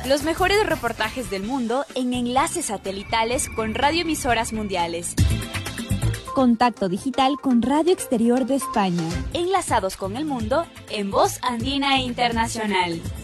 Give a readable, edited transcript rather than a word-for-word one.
Los mejores reportajes del mundo en enlaces satelitales con radioemisoras mundiales. Contacto digital con Radio Exterior de España. Enlazados con el mundo en Voz Andina Internacional.